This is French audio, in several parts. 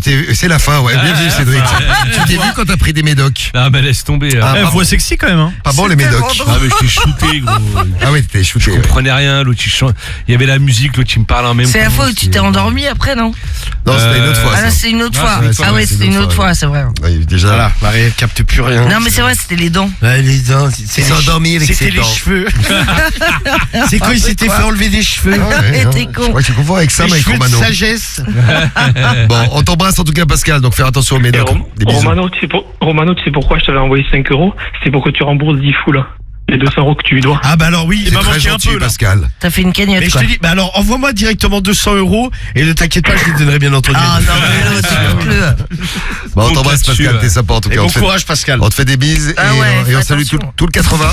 C'est la fin, ouais. Bien vu, Cédric. Tu t'es vu quand t'as pris des médocs? Ah bah laisse tomber. Voix sexy quand même. Hein. Pas bon les médocs. Ah mais j'étais shooté gros. Ah oui, t'étais shooté. Je comprenais rien, l'autre il chante. Il y avait la musique, l'autre il me parle en même temps. C'est la fois où tu t'es endormi après, non? Non, c'était une autre fois. Ah là, c'est une autre fois. Ah ouais, c'était une autre fois, c'est vrai. Oui, déjà. Voilà, Marie, elle capte plus rien. Non mais c'est vrai, c'était les dents. Ouais, les dents, Ils sont endormis avec c'était ses les dents. cheveux. C'est quand il s'était fait enlever des cheveux. T'es con. Je crois que tu confonds avec Sam Les avec cheveux de Romano. sagesse. Bon, on t'embrasse en tout cas, Pascal. Donc faire attention aux médocs. Des bisous. Romano, tu sais pourquoi je t'avais envoyé 5 €? C'était pour que tu rembourses 10 fous là. Les 200 € que tu lui dois. Ah bah alors oui, il C'est m'a très manqué un gentil, peu là. Pascal. T'as fait une cagnotte, Mais je quoi. te dis, bah alors envoie-moi directement 200 € et ne t'inquiète pas, je les donnerai bien entendu. Ah non, mais l'autre, écoute-le. Bon, on Donc t'embrasse, là-dessus, Pascal. T'es sympa en tout Et cas. bon courage Pascal. On te fait des bises Ah ouais, et on fais salue attention. tout le 81.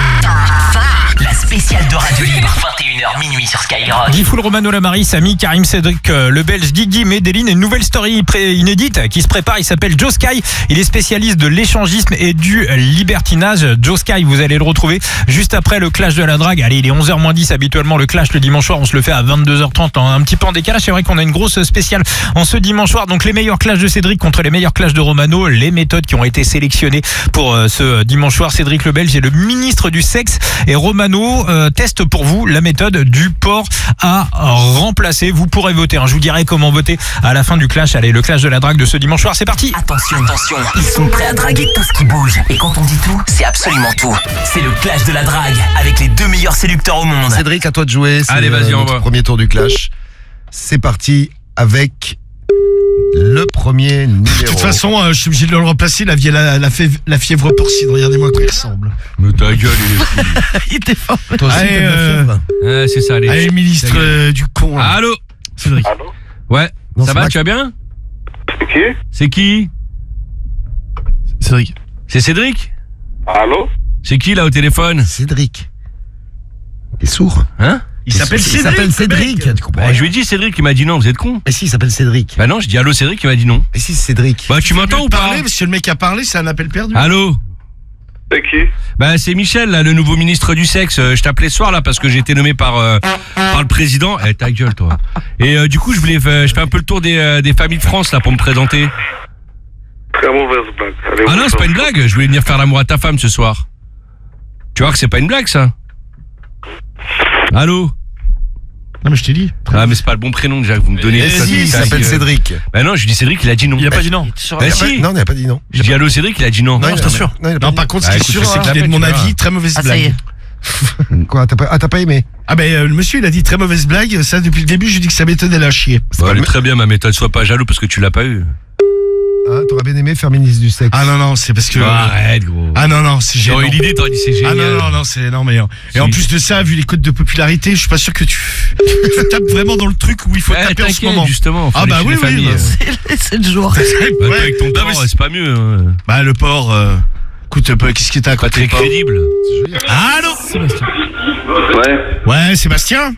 La spéciale de Radio Libre, 21h minuit sur Skyrock. Guy Foul, Romano Lamari, Samy, Karim, Cédric, le Belge, Guigui, Medellin, une nouvelle story inédite qui se prépare. Il s'appelle Joe Sky. Il est spécialiste de l'échangisme et du libertinage. Joe Sky, vous allez le retrouver juste après le clash de la drague. Allez, il est 11h moins 10 habituellement. Le clash le dimanche soir, on se le fait à 22h30 un petit peu en décalage. C'est vrai qu'on a une grosse spéciale en ce dimanche soir. Donc les meilleurs clashs de Cédric contre les meilleurs clashs de Romano. Les méthodes qui ont été sélectionnées pour ce dimanche soir. Cédric le Belge est le ministre du sexe et Romano teste pour vous la méthode du porc à remplacer. Vous pourrez voter. Je vous dirai comment voter à la fin du clash. Allez, le clash de la drague de ce dimanche soir, c'est parti. Attention, ils sont prêts à draguer tout ce qui bouge. Et quand on dit tout, c'est absolument tout. C'est le clash de la drague avec les 2 meilleurs séducteurs au monde. Cédric, à toi de jouer. C'est, Allez, vas-y, notre envoie. premier tour du clash. C'est parti avec le premier numéro. De toute façon, je suis obligé de le remplacer, la fièvre porcine. Regardez-moi comment il ressemble. Mais ta gueule, Il était fort. Toi aussi, Allez, t'as de la fièvre. c'est ça, allez. Allez, ministre du con. là. Allô Cédric. Ouais, Non, ça c'est va, Max. tu vas bien? Qui? C'est qui? Cédric. C'est Cédric? Allô? C'est qui là au téléphone? Cédric. T'es sourd? Hein? Il s'appelle Cédric. Il s'appelle Cédric. Tu comprends Bah, rien. je lui ai dit Cédric, il m'a dit non, vous êtes con? Mais si, il s'appelle Cédric. Bah non, je dis allô Cédric, il m'a dit non. Mais si, c'est Cédric. Bah tu m'entends ou pas? Parler, parce que le mec a parlé, c'est un appel perdu. Allô? C'est qui? Bah c'est Michel là, le nouveau ministre du sexe. Je t'appelais ce soir là parce que j'ai été nommé par le président. Eh ta gueule toi. Et du coup je fais un peu le tour des familles de France là pour me présenter. Très mauvaise blague. Allez, Ah non, c'est pas une blague, je voulais venir faire l'amour à ta femme ce soir. Tu vois que c'est pas une blague ça? Allô? Non mais je t'ai dit. Ah mais c'est pas le bon prénom déjà que vous me donnez. Mais Ça, si, Il ça, s'appelle ça, Cédric. Bah non, je lui dis Cédric, il a dit non. Il a pas dit non. Bah Il a si. pas- Non, il n'a pas dit non. J'ai dit allô Cédric, il a dit non. Non, je t'assure. Non, il a pas Non, dit par contre, Bah, ce qui est écoute, sûr, je sais c'est que qu'il est de mon tu vois. avis, très mauvaise Ah, ça y est. blague. Quoi, t'as pas aimé? Ah ben le monsieur il a dit très mauvaise blague, ça depuis le début je lui dis que sa méthode elle a chier. Bah, elle est très bien ma méthode, sois pas jaloux parce que tu l'as pas eu. Ah, t'aurais bien aimé faire ministre du sexe. Ah non c'est parce que Arrête gros. ah non c'est génial. J'aurais eu l'idée, t'aurais dit c'est Ah génial. non c'est non mais et Si. en plus de ça vu les codes de popularité, je suis pas sûr que tu tapes vraiment dans le truc où il faut taper en ce t'inquiète, moment. justement. faut Ah aller bah chez oui, les oui, familles. bah, C'est 7 jours. Bah, toi, Ouais. avec ton Non, porc, mais c'est pas mieux. Hein. Bah le porc écoute qu'est-ce qui t'a à Pas côté très crédible. Allô? Ouais, Ouais, Sébastien?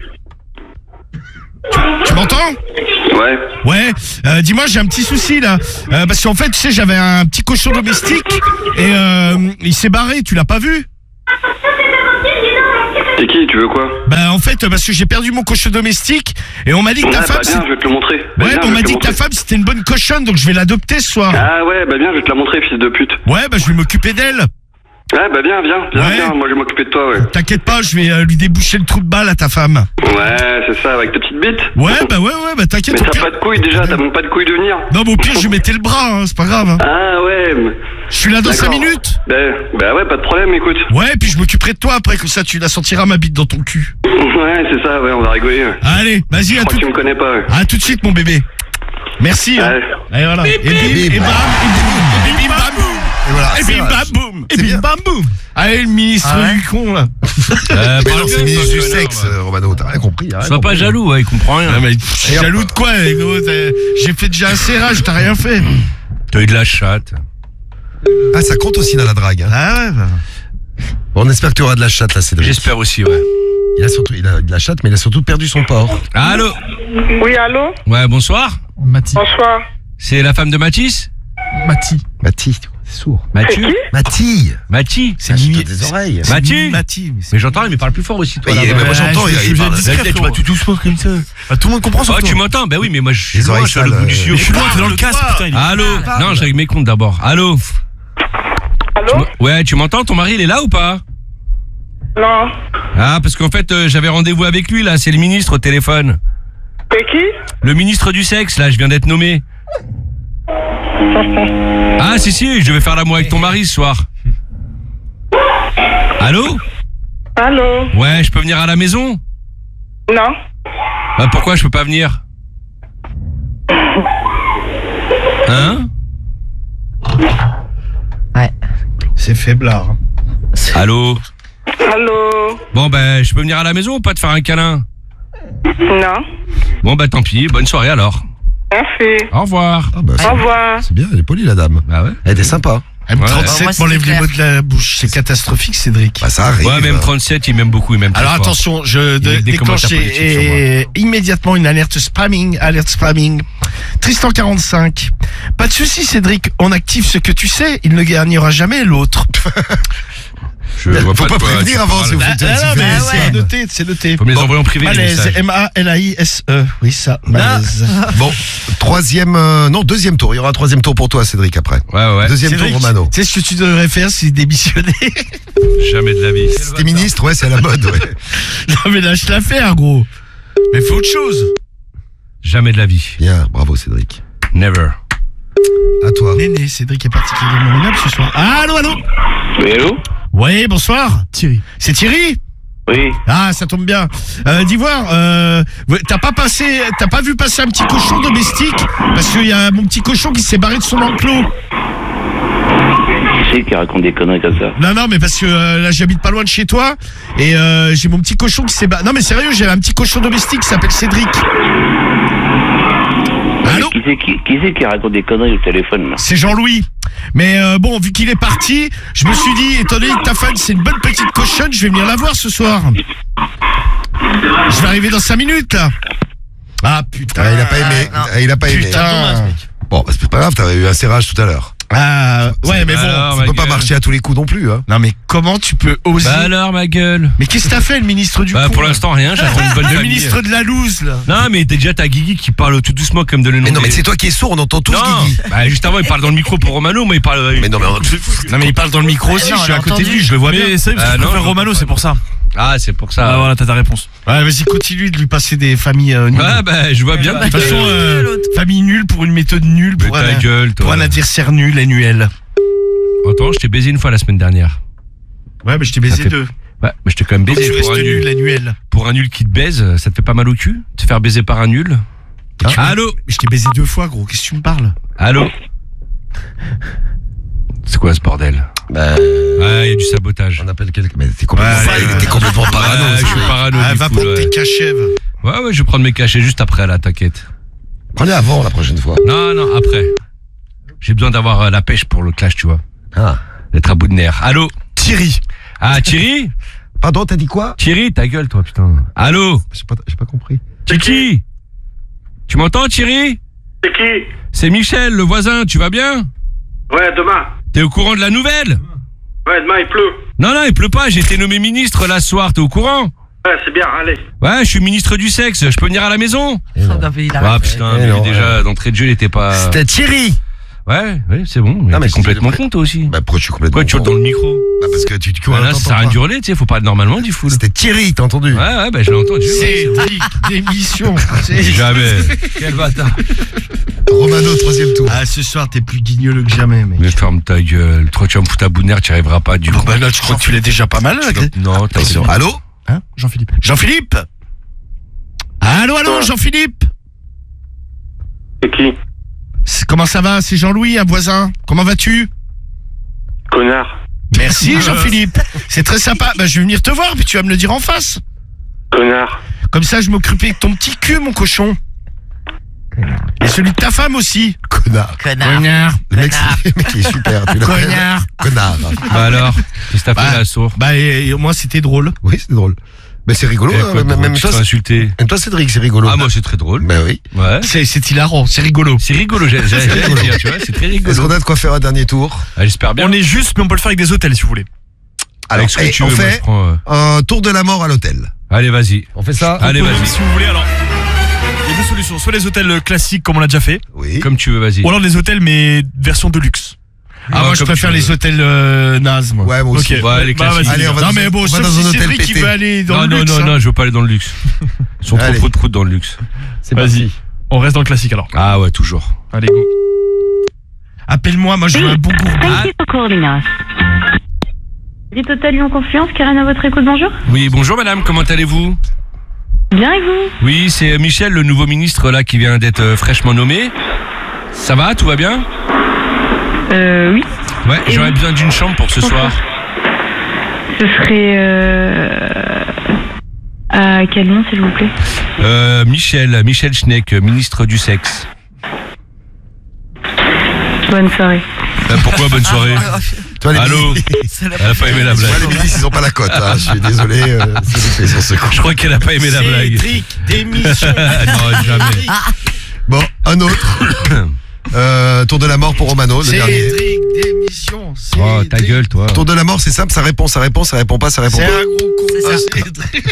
Tu m'entends? ouais. Ouais, dis-moi, j'ai un petit souci là. Parce qu'en fait, tu sais, j'avais un petit cochon domestique et il s'est barré, tu l'as pas vu? C'est qui? Tu veux quoi? Bah en fait, parce que j'ai perdu mon cochon domestique et on m'a dit que Ouais, ta bah femme... viens, je vais te le montrer. Bah, Ouais, viens, on je m'a vais te dit le que ta montrer. femme c'était une bonne cochonne, donc je vais l'adopter ce soir. Ah ouais, bah viens, je vais te la montrer, fils de pute. Ouais, bah je vais m'occuper d'elle. Ouais, bah viens, Ouais. viens, moi je vais m'occuper de toi, ouais. T'inquiète pas, je vais lui déboucher le trou de balle à ta femme. Ouais, c'est ça, avec ta petite bite. Ouais, bah t'inquiète. Mais au t'as pire- pas de couilles déjà, t'as même pas de couilles de venir. Non, mais au pire, je lui mettais le bras, hein, c'est pas grave. Hein. Ah ouais, Je suis là dans 5 d'accord. minutes. Bah ouais, pas de problème, écoute. Ouais, puis je m'occuperai de toi après, comme ça tu la sentiras ma bite dans ton cul. Ouais, c'est ça, ouais, on va rigoler. Ouais. Allez, vas-y, Je à crois tout, que tu me connais pas, ouais. à tout de suite, mon bébé. Merci. Hein. Ouais. Allez, voilà. Et bim, et bam, et bim, bam, boum. Et voilà. Et c'est bim, vrai. bam, boum. Et C'est bim, bien. bam, boum. Allez, le ministre Ah ouais du con, là. Mais non, c'est ministre du sexe, Romano. T'as rien compris. hein, Sois pas jaloux, ouais, il comprend rien. Ah, mais jaloux de quoi, les gros? J'ai fait déjà un serrage, t'as rien fait. T'as eu de la chatte. Ah, ça compte aussi dans la drague. Hein. Ah ouais, bah. Bon, on espère que tu auras de la chatte, là, Cédric. J'espère aussi, ouais. Il a de la chatte, mais il a surtout perdu son porc. Allô? Oui, allô? Ouais, bonsoir. Mathis. Bonsoir. C'est la femme de Mathis? Mathis. Mathis. Sourd. Mathieu. Mathie. C'est Achète Mimi. des oreilles. Mathie. Mais j'entends, mais parle plus fort aussi, toi. Mais là-bas. moi j'entends, il parle. Tu m'as tout doucement comme ça. Tout le monde comprend ça. Oh, tu m'entends? Ben oui, mais moi je suis Les loin, oreilles je suis à l'autre sales, bout du studio. Je suis loin, t'es dans le casque, putain. il est- Allô? Non, j'ai avec mes comptes d'abord. Allô? Allô? Ouais, tu m'entends? Ton mari, il est là ou pas? Non. Ah, parce qu'en fait, j'avais rendez-vous avec lui, là. C'est le ministre au téléphone. C'est qui? Le ministre du sexe, là, je viens d'être nommé. Ah, si, je vais faire l'amour avec ton mari ce soir. Allô? Allô? Ouais, je peux venir à la maison? Non. Bah, pourquoi je peux pas venir? Hein? C'est faiblard. Allô? Allô? Bon, ben, je peux venir à la maison ou pas te faire un câlin? Non. Bon, bah, tant pis, bonne soirée alors. Merci. Au revoir. Ah bah, Au revoir. c'est bien, elle est polie la dame. Bah ouais. Elle était sympa. Ouais. M37 Moi, m'enlève c'était les mots de la bouche. C'est catastrophique, Cédric. Bah ça arrive. Ouais, même 37, il m'aime beaucoup, il m'aime très Alors fort. attention, je Il y a des déclenche commentaires politiques sur immédiatement une alerte spamming. Tristan 45. Pas de souci, Cédric. On active ce que tu sais. Il ne gagnera jamais l'autre. Je vois Faut de pas quoi prévenir tu avant parles. si vous faites non, mais des c'est spams. noté, c'est noté. Faut me les envoyer en privé, les Malaise, messages. M-A-L-A-I-S-E. Oui, ça, malaise. Bon, deuxième tour. Il y aura un troisième tour pour toi, Cédric, après. Ouais. Deuxième tour, Cédric, Romano. tu sais ce que tu devrais faire, c'est démissionner. Jamais de la vie. T'es ministre, ouais, c'est à la mode, ouais. Non, mais lâche l'affaire, gros. Mais fais autre chose. Jamais de la vie. Bien, bravo, Cédric. Never. À toi. Néné, Cédric est particulièrement minable ce soir. Allô? Oui, allô? Oui, bonsoir. Thierry. C'est Thierry? Oui. Ah, ça tombe bien. D'Ivoire, t'as pas vu passer un petit cochon domestique? Parce qu'il y a mon petit cochon qui s'est barré de son enclos. Qui c'est qui raconte des conneries comme ça? Non, mais parce que là, j'habite pas loin de chez toi. Et j'ai mon petit cochon qui s'est barré. Non, mais sérieux, j'ai un petit cochon domestique qui s'appelle Cédric. Allô? Qui c'est qui raconte des conneries au téléphone, là? C'est Jean-Louis. Mais bon, vu qu'il est parti, je me suis dit, étant donné que ta femme, c'est une bonne petite cochonne, je vais venir la voir ce soir. Je vais arriver dans 5 minutes, là. Ah, putain. Ah, il a pas aimé. non. Il a pas aimé. Putain. Bon, c'est pas grave, t'avais eu un serrage tout à l'heure. Ah, ouais, mais bon. Alors, On ma peut pas gueule. marcher à tous les coups non plus, hein. Non, mais comment tu peux oser? Bah alors, ma gueule. Mais qu'est-ce que t'as fait, le ministre du Bah, con, pour là? l'instant, rien, j'attends une bonne Le famille. ministre de la loose, là. Non, mais t'es déjà ta Guigui qui parle tout doucement comme de le nom. Mais non, des- mais c'est toi qui es sourd, on entend tous Non, Guigui. bah, juste avant, il parle dans le micro pour Romano, moi, il parle. Mais non, mais Non, mais il parle dans le micro aussi, non, je suis on à l'a côté de entendu. lui, je le vois bien. Mais c'est parce que Ah, je non, préfère je Romano, comprends c'est pour ça. Ah, c'est pour ça. Ah voilà, t'as ta réponse. Ouais, vas-y, continue de lui passer des familles nulles. Ouais, bah, je vois bien. De toute façon, famille nulle pour une méthode nulle, Mais pour ta gueule, toi. pour un adversaire nul et nuel. Attends, je t'ai baisé une fois la semaine dernière. Ouais, mais je t'ai Ça baisé fait- 2. Ouais, mais je t'ai quand même Donc baisé. tu restes nul et nuel. Pour un nul qui te baise, ça te fait pas mal au cul? Te faire baiser par un nul? Hein Allô? Mais je t'ai baisé 2 fois, gros, qu'est-ce que tu me parles? Allô? C'est quoi ce bordel? Bah, Ouais, il y a du sabotage. on appelle quelqu'un. Mais t'es complètement, Ouais, t'es complètement parano. Ouais, je aussi. suis parano. Ah, du va coup, prendre ouais. tes cachets. Ouais, je vais prendre mes cachets juste après, là, t'inquiète. Prenez avant la prochaine fois. Non, après. J'ai besoin d'avoir la pêche pour le clash, tu vois. Ah. D'être à bout de nerfs. Allô? Thierry. Ah, Thierry? Pardon, t'as dit quoi? Thierry, ta gueule, toi, putain. Allô? J'ai pas compris. C'est qui? Tu m'entends, Thierry? C'est qui? C'est Michel, le voisin, tu vas bien? Ouais, demain. T'es au courant de la nouvelle? Ouais, demain il pleut. Non, il pleut pas, j'ai été nommé ministre là ce soir, t'es au courant? Ouais, c'est bien, allez. Ouais, je suis ministre du sexe, je peux venir à la maison? Eh non. Il Ah arrête. putain, Eh mais non, déjà, d'entrée de jeu, il était pas... C'était Thierry. Ouais, c'est bon, mais Non, mais t'es complètement c'est- con toi aussi. Bah, pourquoi je suis complètement. Pourquoi tu hurles dans le micro? Bah, parce que tu Bah, là, ça t'entends sert à rien pas. d'hurler, tu sais, faut parler normalement du foule. C'était Thierry, t'as entendu? Ouais, bah je l'ai entendu. Cédric, démission. Jamais. Quel bâtard. Romano, troisième tour. Ah, ce soir, t'es plus guignoleux que jamais, mec. Mais ferme ta gueule. Toi, tu vas me foutre à bout de nerfs, tu n'y arriveras pas du coup. Bah là, tu crois que tu l'es déjà pas mal, là? Non, t'as Attention. Allô? Hein, Jean-Philippe. Jean-Philippe? Allô, Jean-Philippe? C'est qui? Comment ça va? C'est Jean-Louis, un voisin. Comment vas-tu? Connard. Merci, Jean-Philippe. C'est très sympa. Bah, je vais venir te voir, puis tu vas me le dire en face. Connard. Comme ça, je m'occupais de ton petit cul, mon cochon. Et celui de ta femme aussi. Connard. Connard. Le mec, il est super. Tu l'appelles Connard. Connard. Bah alors, qu'est-ce que t'as fait là, sourd? Bah, et moi, c'était drôle. Oui, c'est drôle. Mais c'est rigolo, même toi, insulté. même toi, Cédric, c'est rigolo. Ah, moi, c'est très drôle. Ben oui. Ouais. C'est hilarant, c'est rigolo. C'est rigolo, j'allais dire, tu vois, c'est très rigolo. Est-ce qu'on a de quoi faire un dernier tour? Ah, j'espère bien. On est juste, mais on peut le faire avec des hôtels si vous voulez. Alors, ce que tu on veux, moi, fait je prends, un tour de la mort à l'hôtel. Allez, vas-y. On fait ça? Allez, vas-y. Si vous voulez, alors. Il y a deux solutions. Soit les hôtels classiques, comme on l'a déjà fait. Oui. Comme tu veux, vas-y. Ou alors les hôtels, mais version de luxe. Ah, moi je comme préfère tu veux. les hôtels nazes, moi. Ouais, moi aussi. Ok. Ouais, les Bah, classiques. vas-y. Allez, on va Non dans mais un- bon, on va sauf dans un si hôtel Cédric qui pété. veut aller dans Non, le non, luxe. non, hein. non, je veux pas aller dans le luxe. Ils sont Allez. trop de proutes dans le luxe. Vas-y. On reste dans le classique alors. Ah ouais, toujours. Allez, go. Appelle-moi, moi je veux un bon gourmand. Thank you for calling us. Dites Hôtel Lyon Confiance, Karen à votre écoute, bonjour. Oui, bonjour madame, comment allez-vous? Bien et vous? Oui, c'est Michel, le nouveau ministre là qui vient d'être fraîchement nommé. Ça va, tout va bien? Oui. Ouais, j'aurais besoin d'une chambre pour ce soir. Ce serait à quel nom s'il vous plaît? Michel Schneck, ministre du sexe. Bonne soirée. Pourquoi bonne soirée? Toi, les Allô? Elle a pas aimé la blague. Ouais, les milices, ils ont pas la cote, hein. Je suis désolé, c'est fait sur ce coup. Je crois qu'elle a pas aimé la blague. Cédric, démission. Non, jamais. Bon, un autre. Tour de la mort pour Romano, le dernier. Cédric, démission. Oh, ta gueule, toi. Tour de la mort, c'est simple, ça répond pas, ça répond pas. C'est un gros con. Cédric.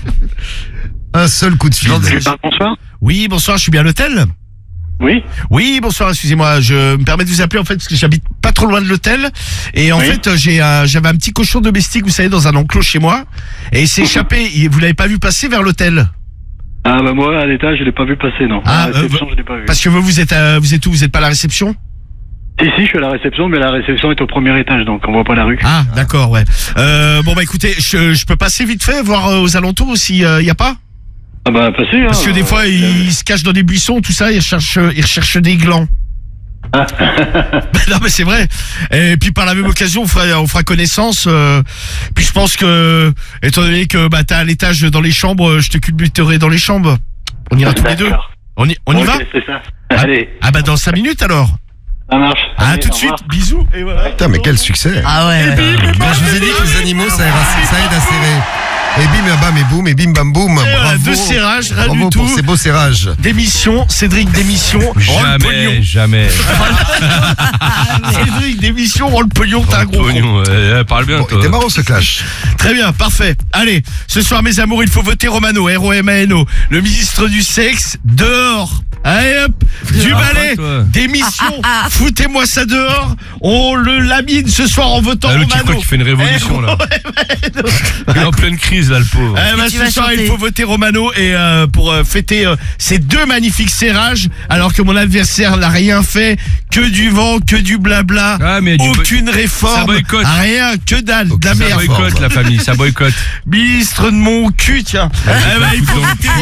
Un seul coup de fil. Bonsoir. Oui, bonsoir, je suis bien à l'hôtel. Oui. Oui, bonsoir, excusez-moi, je me permets de vous appeler en fait parce que j'habite pas trop loin de l'hôtel et en Oui. fait j'avais un petit cochon domestique, vous savez, dans un enclos chez moi et il s'est échappé. Vous l'avez pas vu passer vers l'hôtel? Ah bah moi à l'étage je l'ai pas vu passer non. Ah, À la réception je l'ai pas vu. Parce que vous êtes où? Vous êtes pas à la réception? Si je suis à la réception mais la réception est au premier étage donc on voit pas la rue. Ah, d'accord, ouais. Bon bah écoutez, je peux passer vite fait voir aux alentours s'il y a pas? Ah bah passez hein. Parce que des fois il se cache dans des buissons, tout ça, il recherche des glands. Ah. Non mais c'est vrai. Et puis par la même occasion on fera connaissance. Puis je pense que étant donné que t'es à l'étage dans les chambres, je te culbuterai dans les chambres. On ira tous les deux. D'accord. On y Ok, va? c'est ça. Ah, Allez, ah bah dans 5 minutes alors. ça marche. Ah Allez, tout de au suite. revoir. Bisous. Et voilà. Putain, mais quel succès. Ah ouais. Je vous ai dit que les animaux, ça aide à serrer. Et bim, bam, et boum, et bim, bam, boum. Et voilà, Bravo. 2 serrages, rien Bravo du pour tout. ces beaux serrages. Démission, Cédric, démission. Rends le pognon. Jamais. Cédric, démission, rends le pognon, t'as un gros con. Pognon, parle bien, Bon, toi. c'était marrant ce clash. Très bien, parfait. Allez, ce soir mes amours, il faut voter Romano, R-O-M-A-N-O, le ministre du sexe, dehors. Allez hop, du Ah, balai, toi. démission, foutez-moi ça dehors. On le lamine ce soir en votant Ah, l'autre, il Romano. croit qu'il fait une révolution, là. Il est en pleine crise, là, le pauvre. Eh ben, tu ce vas soir, chanter. il faut voter Romano et pour fêter ces 2 magnifiques serrages, alors que mon adversaire n'a rien fait, que du vent, que du blabla, Ah, mais du aucune réforme, ça boycotte. rien, que dalle, de la Ça merde. boycotte, la famille, ça boycotte. Ministre de mon cul, tiens. Eh ben, il faut voter